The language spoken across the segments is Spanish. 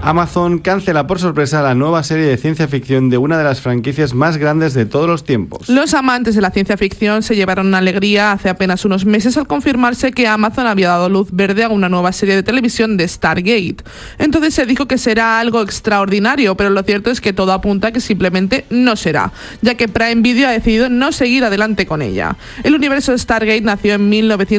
Amazon cancela por sorpresa la nueva serie de ciencia ficción de una de las franquicias más grandes de todos los tiempos. Los amantes de la ciencia ficción se llevaron una alegría hace apenas unos meses al confirmarse que Amazon había dado luz verde a una nueva serie de televisión de Stargate. Entonces se dijo que será algo extraordinario, pero lo cierto es que todo apunta a que simplemente no será, ya que Prime Video ha decidido no seguir adelante con ella. El universo de Stargate nació en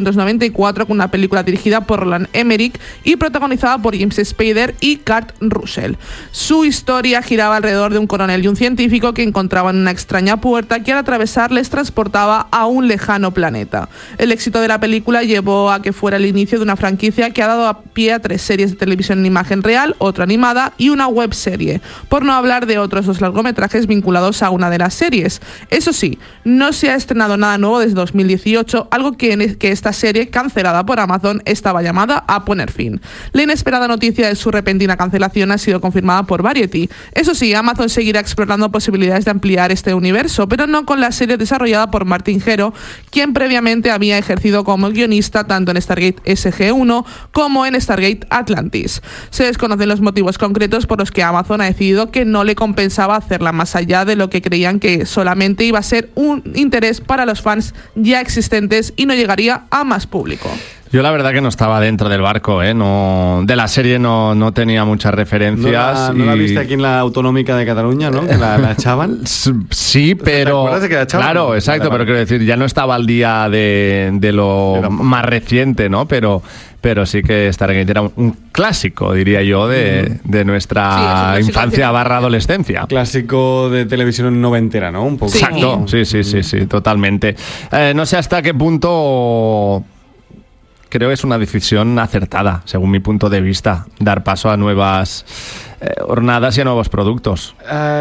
1994 con una película dirigida por Roland Emmerich y protagonizada por James Spader y Kurt Russell. Su historia giraba alrededor de un coronel y un científico que encontraban una extraña puerta que al atravesar les transportaba a un lejano planeta. El éxito de la película llevó a que fuera el inicio de una franquicia que ha dado pie a 3 series de televisión en imagen real, otra animada y una webserie, por no hablar de otros 2 largometrajes vinculados a una de las series. Eso sí, no se ha estrenado nada nuevo desde 2018, algo que esta serie, cancelada por Amazon, estaba llamada a poner fin. La inesperada noticia de su repentina cancelación ha sido confirmada por Variety. Eso sí, Amazon seguirá explorando posibilidades de ampliar este universo, pero no con la serie desarrollada por Martin Gero, quien previamente había ejercido como guionista tanto en Stargate SG-1 como en Stargate Atlantis. Se desconocen los motivos concretos por los que Amazon ha decidido que no le compensaba hacerla más allá de lo que creían que solamente iba a ser un interés para los fans ya existentes y no llegaría a más público. Yo la verdad que no estaba dentro del barco, no, de la serie no tenía muchas referencias. ¿No la viste aquí en la Autonómica de Cataluña, no? Que la echaban. Sí, pero... ¿Te acuerdas de que la echaban? Claro, exacto, pero quiero decir, ya no estaba al día de lo más reciente, ¿no? Pero sí que Stargate era un clásico, diría yo, de nuestra infancia / adolescencia. Clásico de televisión noventera, ¿no? Un poco. Sí. Exacto, sí, totalmente. No sé hasta qué punto... Creo que es una decisión acertada, según mi punto de vista, dar paso a nuevas hornadas y a nuevos productos.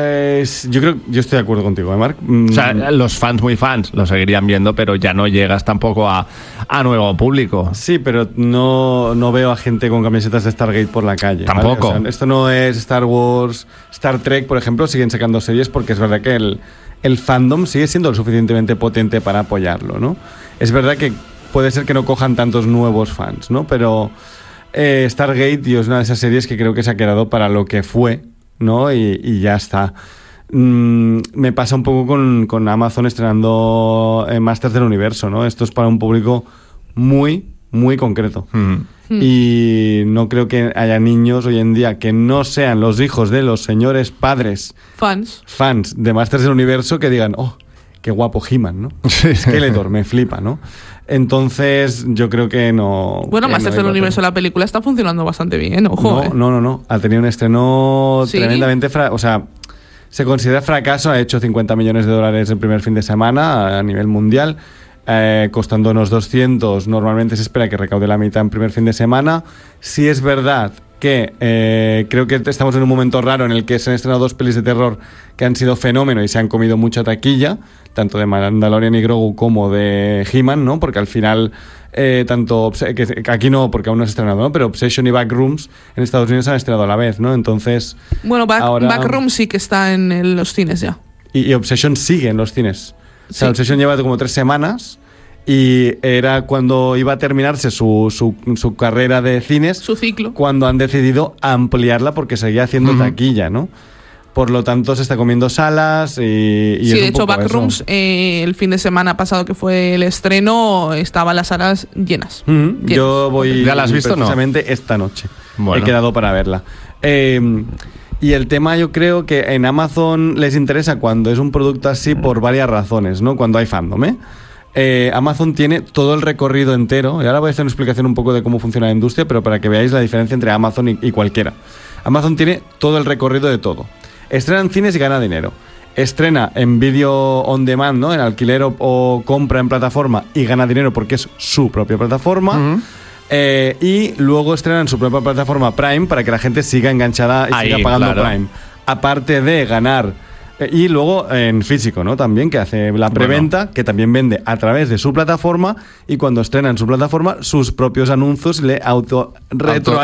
Yo estoy de acuerdo contigo, Marc. O sea, los fans muy fans lo seguirían viendo, pero ya no llegas tampoco a nuevo público. Sí, pero no veo a gente con camisetas de Stargate por la calle. Tampoco. ¿vale? O sea, esto no es Star Wars, Star Trek, por ejemplo, siguen sacando series porque es verdad que el fandom sigue siendo lo suficientemente potente para apoyarlo, ¿no? Es verdad que puede ser que no cojan tantos nuevos fans, ¿no? Pero Stargate, tío, es una de esas series que creo que se ha quedado para lo que fue, ¿no? Y ya está. Me pasa un poco con Amazon estrenando Masters del Universo, ¿no? Esto es para un público muy, muy concreto. Y no creo que haya niños hoy en día que no sean los hijos de los señores padres fans de Masters del Universo que digan, oh, qué guapo He-Man, ¿no? Skeletor, me flipa, ¿no? Entonces, yo creo que no... Bueno, Masters del Universo, la película está funcionando bastante bien, ojo. No. Ha tenido un estreno tremendamente... O sea, se considera fracaso, ha hecho 50 millones de dólares el primer fin de semana a nivel mundial, costando unos 200. Normalmente se espera que recaude la mitad en primer fin de semana. Sí es verdad que creo que estamos en un momento raro en el que se han estrenado 2 pelis de terror que han sido fenómeno y se han comido mucha taquilla, tanto de Mandalorian y Grogu como de He-Man, ¿no? Porque al final, que aquí no, porque aún no se ha estrenado, ¿no? Pero Obsession y Backrooms en Estados Unidos se han estrenado a la vez, ¿no? Entonces... Bueno, Backrooms sí que está en los cines ya. Y Obsession sigue en los cines. O sea, Sí. Obsession lleva como 3 semanas... Y era cuando iba a terminarse su carrera de cines, Su ciclo. cuando han decidido ampliarla porque seguía haciendo taquilla, ¿no? Por lo tanto, se está comiendo salas y Sí, es de un hecho, poco Backrooms, eso. el fin de semana pasado que fue el estreno, estaban las salas llenas. Yo voy ¿Ya la has visto o no? precisamente esta noche. Bueno. He quedado para verla. Y el tema, yo creo que en Amazon les interesa cuando es un producto así por varias razones, ¿no? Cuando hay fandom, Amazon tiene todo el recorrido entero, y ahora voy a hacer una explicación un poco de cómo funciona la industria, pero para que veáis la diferencia entre Amazon y cualquiera. Amazon tiene todo el recorrido de todo. Estrena en cines y gana dinero. Estrena en vídeo on demand, ¿no? En alquiler o compra en plataforma y gana dinero porque es su propia plataforma. Y luego estrena en su propia plataforma Prime para que la gente siga enganchada y Ahí, siga pagando claro. Prime. Aparte de ganar... Y luego en físico, ¿no? También, que hace la preventa, que también vende a través de su plataforma, y cuando estrena en su plataforma, sus propios anuncios le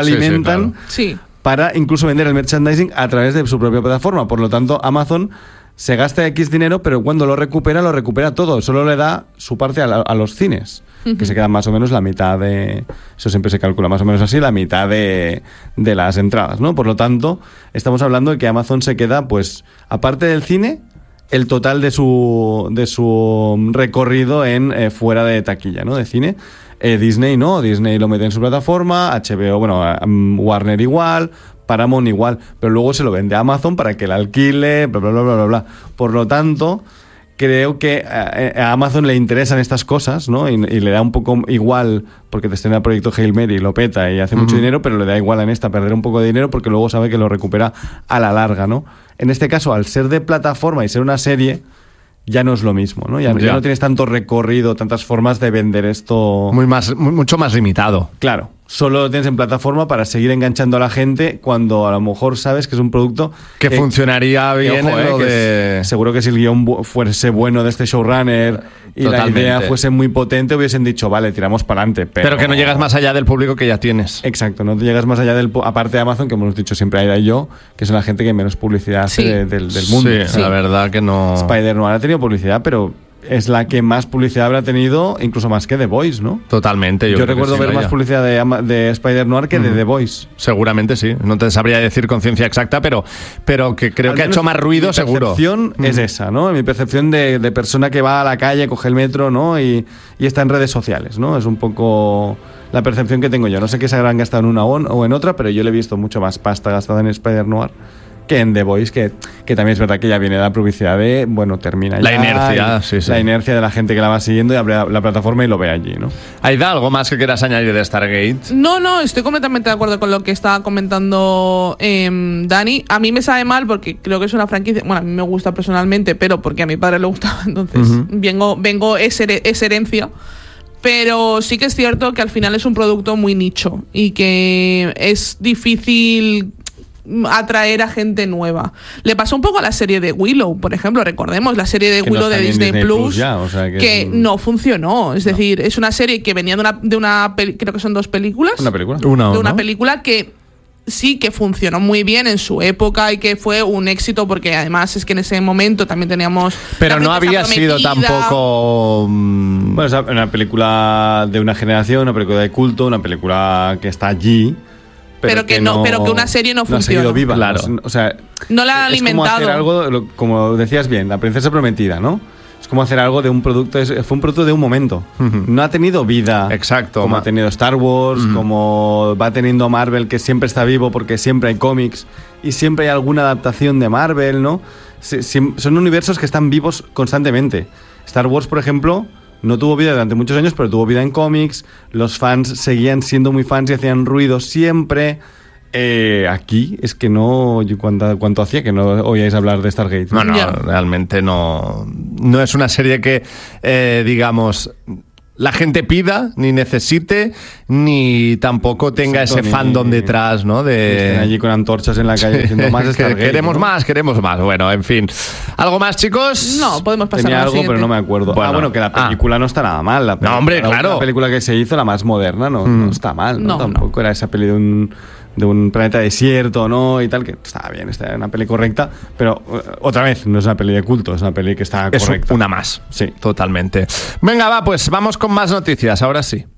retroalimentan Sí. para incluso vender el merchandising a través de su propia plataforma. Por lo tanto, Amazon se gasta X dinero, pero cuando lo recupera todo. Solo le da su parte a los cines, que se quedan más o menos la mitad de... Eso siempre se calcula más o menos así, la mitad de las entradas, ¿no? Por lo tanto, estamos hablando de que Amazon se queda, pues, aparte del cine, el total de su recorrido en fuera de taquilla, ¿no? De cine. Disney no, Disney lo mete en su plataforma, HBO, bueno, Warner igual, Paramount igual, pero luego se lo vende a Amazon para que la alquile, bla, bla, bla, bla, bla. Por lo tanto, creo que a Amazon le interesan estas cosas, ¿no? Y le da un poco igual, porque te estrena el proyecto Hail Mary, lo peta y hace mucho dinero, pero le da igual en esta perder un poco de dinero porque luego sabe que lo recupera a la larga, ¿no? En este caso, al ser de plataforma y ser una serie, ya no es lo mismo, ¿no? Ya no tienes tanto recorrido, tantas formas de vender esto. Mucho más limitado. Claro, solo lo tienes en plataforma para seguir enganchando a la gente cuando a lo mejor sabes que es un producto que funcionaría bien. Seguro que si el guión fuese bueno de este showrunner y Totalmente. la idea fuese muy potente, hubiesen dicho, vale, tiramos para adelante. Pero que no llegas más allá del público que ya tienes. Exacto, no te llegas más allá aparte de Amazon, que hemos dicho siempre Aida y yo, que son la gente que menos publicidad hace del mundo. Sí, la verdad que no. Spider-Man ha tenido publicidad, pero es la que más publicidad habrá tenido, incluso más que The Voice, ¿no? Totalmente. Yo recuerdo ver más publicidad de Spider-Noir que de The Voice. Seguramente sí. No te sabría decir con ciencia exacta, pero que creo que ha hecho más ruido, seguro. Mi percepción es esa, ¿no? Mi percepción de persona que va a la calle, coge el metro, ¿no? Y está en redes sociales, ¿no? Es un poco la percepción que tengo yo. No sé qué se habrán gastado en una o en otra, pero yo le he visto mucho más pasta gastada en Spider-Noir que en The Voice, que también es verdad que ya viene la publicidad de, bueno, termina ya. La inercia, sí. La inercia de la gente que la va siguiendo y abre la plataforma y lo ve allí, ¿no? ¿Aida, algo más que quieras añadir de Stargate? No, estoy completamente de acuerdo con lo que estaba comentando Dani. A mí me sabe mal porque creo que es una franquicia, bueno, a mí me gusta personalmente, pero porque a mi padre le gustaba, entonces vengo es herencia. Pero sí que es cierto que al final es un producto muy nicho y que es difícil atraer a gente nueva. Le pasó un poco a la serie de Willow, por ejemplo. Recordemos la serie de Willow de Disney Plus ya, o sea, que no funcionó. Es decir, es una serie que venía de una creo que son 2 películas. ¿Una película? De una película que sí que funcionó muy bien en su época y que fue un éxito porque además es que en ese momento también teníamos... Pero no había sido tampoco... Bueno, es una película de una generación, una película de culto, una película que está allí... Pero que una serie no funciona. Ha seguido viva. Claro. O sea, no la han alimentado. Es como hacer algo, como decías bien, La princesa prometida, ¿no? Es como hacer algo de un producto, fue un producto de un momento. No ha tenido vida. Exacto. Como ha tenido Star Wars, como va teniendo Marvel, que siempre está vivo porque siempre hay cómics y siempre hay alguna adaptación de Marvel, ¿no? Son universos que están vivos constantemente. Star Wars, por ejemplo, no tuvo vida durante muchos años, pero tuvo vida en cómics. Los fans seguían siendo muy fans y hacían ruido siempre. Aquí es que no... ¿Cuánto hacía que no oíais hablar de Stargate? No, realmente no es una serie que, digamos, la gente pida, ni necesite, ni tampoco tenga ese fandom detrás, ¿no? Estén allí con antorchas en la calle diciendo más Stargate. Queremos más. Bueno, en fin. ¿Algo más, chicos? No, podemos pasar Tenía a lo algo, siguiente. pero no me acuerdo. Bueno, que la película no está nada mal. No, hombre, claro. La película que se hizo, la más moderna, no está mal. ¿no? Tampoco era esa peli de un planeta desierto, ¿no? Y tal, que estaba bien, era una peli correcta, pero otra vez, no es una peli de culto, es una peli que está correcta. Es una más. Sí. Totalmente. Venga, pues vamos con más noticias, ahora sí.